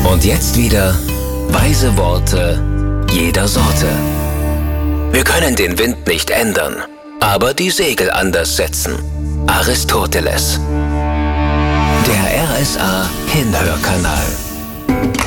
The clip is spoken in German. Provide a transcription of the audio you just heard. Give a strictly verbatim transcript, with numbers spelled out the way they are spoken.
Und jetzt wieder weise Worte jeder Sorte. Wir können den Wind nicht ändern, aber die Segel anders setzen. Aristoteles. Der R S A Hinhörkanal.